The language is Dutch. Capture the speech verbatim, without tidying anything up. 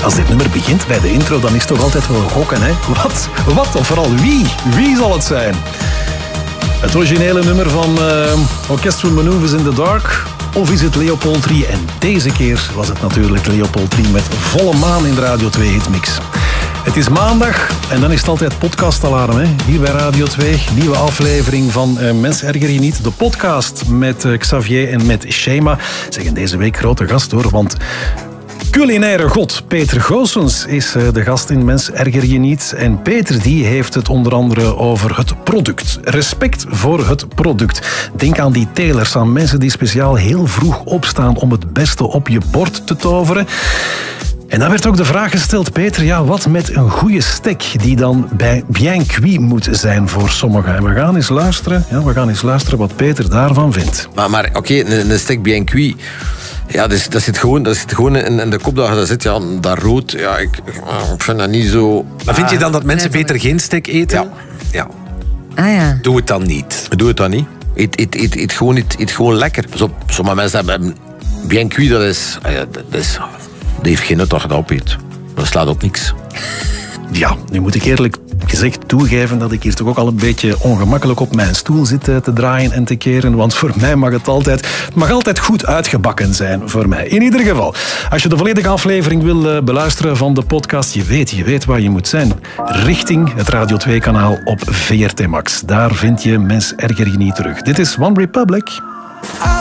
Als dit nummer begint bij de intro, dan is het toch altijd wel gokken, hè? Wat? Wat? Of vooral wie? Wie zal het zijn? Het originele nummer van uh, Orchestral Manoeuvres in the Dark? Of is het Leopold drie? En deze keer was het natuurlijk Leopold drie met volle maan in de Radio twee Hitmix. Het is maandag en dan is het altijd podcastalarm, hè? Hier bij Radio twee. Nieuwe aflevering van uh, Mens erger je niet. De podcast met uh, Xavier en met Shema. Zeggen deze week grote gast hoor, want culinaire god Peter Goossens is uh, de gast in Mens erger je niet. En Peter die heeft het onder andere over het product. Respect voor het product. Denk aan die telers, aan mensen die speciaal heel vroeg opstaan om het beste op je bord te toveren. En dan werd ook de vraag gesteld, Peter, ja, wat met een goede steak die dan bij bien cuit moet zijn voor sommigen? En we gaan eens luisteren, ja, we gaan eens luisteren wat Peter daarvan vindt. Maar, maar oké, okay, een, een steak bien cuit, ja, dat, dat zit gewoon, dat zit gewoon in, in de kop dat je zit, ja, dat rood, ja, ik, ik vind dat niet zo... Maar vind je dan dat mensen beter geen steak eten? Ja. Ja. Ah ja. Doe het dan niet. Doe het dan niet. Eet, eet, eet, eet, gewoon, eet, eet gewoon lekker. Zo, sommige mensen hebben bien cuit, dat is... Dat is Dat heeft geen nut dat je dat opeet. Dat slaat op niks. Ja, nu moet ik eerlijk gezegd toegeven dat ik hier toch ook al een beetje ongemakkelijk op mijn stoel zit te draaien en te keren. Want voor mij mag het altijd, het mag altijd goed uitgebakken zijn. Voor mij. In ieder geval, als je de volledige aflevering wil beluisteren van de podcast, je weet, je weet waar je moet zijn. Richting het Radio twee kanaal op V R T Max. Daar vind je Mens erger je niet terug. Dit is One Republic.